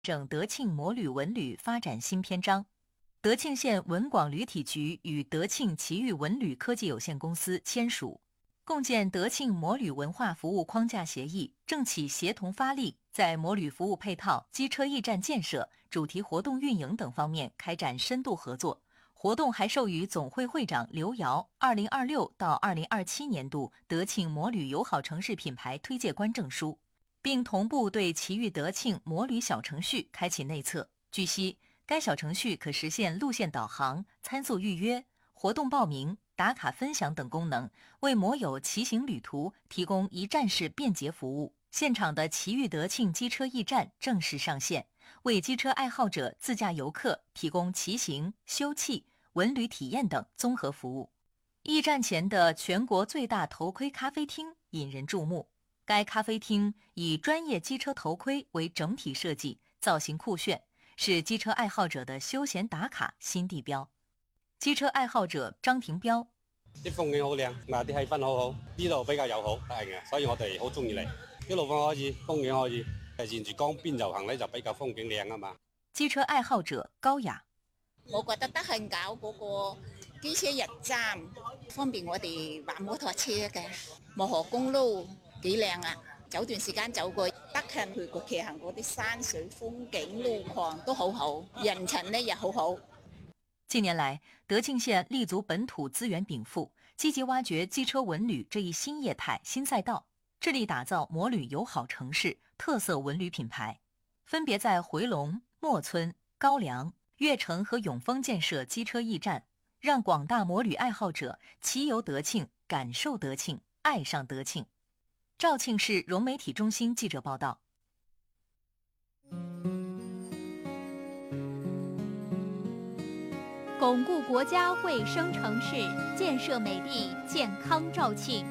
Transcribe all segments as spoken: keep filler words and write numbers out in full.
整德庆摩旅文旅发展新篇章。德庆县文广旅体局与德庆奇遇文旅科技有限公司签署共建德庆摩旅文化服务框架协议，正起协同发力，在摩旅服务配套、机车驿站建设、主题活动运营等方面开展深度合作。活动还授予总会会长刘瑶二零二六到二零二七年度德庆摩旅友好城市品牌推介官证书，并同步对奇遇德庆摩旅小程序开启内测。据悉，该小程序可实现路线导航、参宿预约、活动报名、打卡分享等功能，为摩友骑行旅途提供一站式便捷服务。现场的奇遇德庆机车驿站正式上线，为机车爱好者、自驾游客提供骑行、休憩、文旅体验等综合服务。驿站前的全国最大头盔咖啡厅引人注目，该咖啡厅以专业机车头盔为整体设計，造型酷炫，是機車愛好者的休閒打卡新地標。機車愛好者張廷彪： 啲風景好靚，嗱啲氣氛好好，呢度比較友好，係嘅，所以我哋好中意嚟。啲路況可以，風景可以，係沿住江邊遊行咧就比較風景靚啊嘛。 機車愛好者高雅： 我覺得德慶搞嗰個機車驛站方便我哋玩摩托車嘅，漠河公路幾靚啊！走段時間走過德慶去過騎行嗰啲山水風景路況都好好，人情呢也好好。 近年來，德慶縣立足本土資源稟賦，積極挖掘機車文旅這一新業態、新賽道，致力打造摩旅友好城市特色文旅品牌，分別在回龍、墨村、高梁、悅城和永豐建設機車驿站，讓廣大摩旅愛好者騎遊德慶，感受德慶，愛上德慶。肇慶市融媒體中心記者報道。 鞏固國家衛生城市，建設美麗健康肇慶。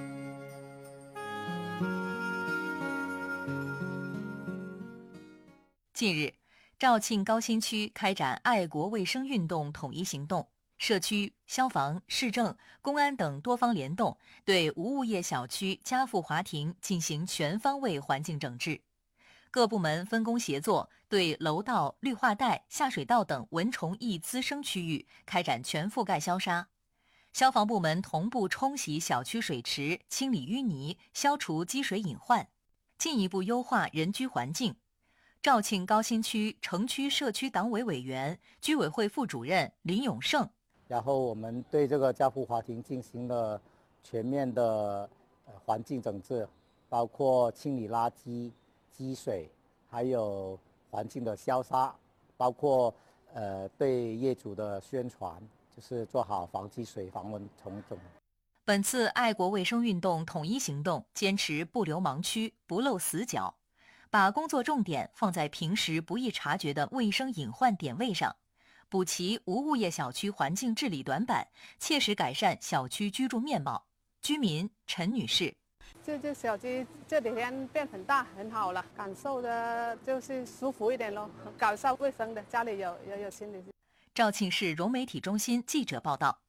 近日，肇慶高新區開展愛國衛生運動統一行動，社區、消防、市政、公安等多方聯動，對無物業小區嘉富華庭進行全方位環境整治。各部門分工協作，對樓道、綠化帶、下水道等蚊蟲易滋生區域開展全覆蓋消殺。消防部門同步沖洗小區水池，清理淤泥，消除積水隱患，進一步優化人居環境。肇慶高新區城區社區黨委委員、居委會副主任林永勝： 然後我們對這個嘉富華庭進行了全面的呃環境整治，包括清理垃圾、積水，還有環境的消殺，包括呃對業主的宣傳，就是做好防積水、防蚊蟲等。 本次愛國衛生運動統一行動堅持不留盲區、不漏死角，把工作重點放在平時不易察覺的衛生隱患點位上，補齊無物業小區環境治理短板，切實改善小區居住面貌。居民陳女士： 就就小區這幾天變很大，很好了，感受的就是舒服一點咯，搞上衛生的，家裏有有有清理。 肇慶市融媒體中心記者報道。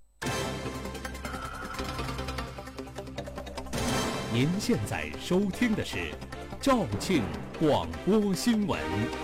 您現在收聽的是肇慶廣播新聞。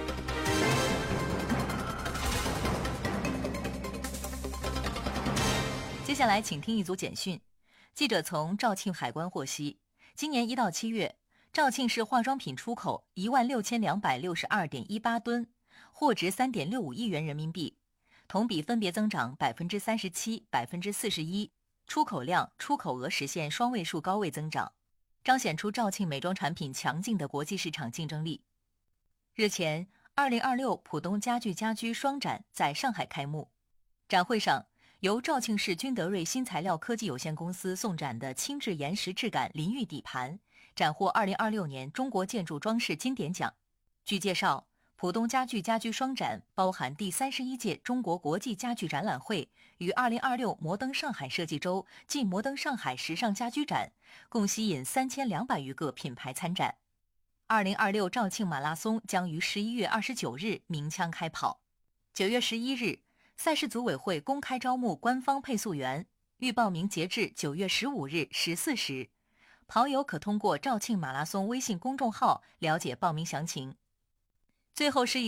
接下來請聽一組簡訊。記者從肇慶海關獲悉，今年一到七月，肇慶市化妝品出口一萬六千兩百六十二點一八噸，貨值三點六五億元人民幣，同比分別增長百分之三十七、百分之四十一，出口量、出口額實現雙位數高位增長，彰顯出肇慶美妝產品強勁的國際市場競爭力。日前，二零二六浦東家具家居雙展在上海開幕，展會上，由肇慶市君德瑞新材料科技有限公司送展的輕質岩石質感淋浴底盤，斬獲二零二六年中國建築裝飾金典獎。據介紹，浦東家具家居雙展包含第三十一屆中國國際家具展覽會與二零二六摩登上海設計週暨摩登上海時尚家居展，共吸引三千兩百餘個品牌參展。二零二六肇慶馬拉松將於十一月二十九日鳴槍開跑。九月十一日，賽事組委會公開招募官方配速員，預報名截至九月十五日十四時。跑友可通過肇慶馬拉松微信公眾號了解報名詳情。最後是